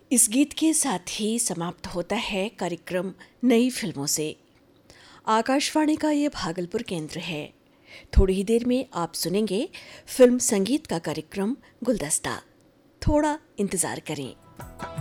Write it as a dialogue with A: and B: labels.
A: इस गीत के साथ ही समाप्त होता है कार्यक्रम नई फिल्मों से। आकाशवाणी का ये भागलपुर केंद्र है। थोड़ी ही देर में आप सुनेंगे फिल्म संगीत का कार्यक्रम गुलदस्ता। थोड़ा इंतजार करें।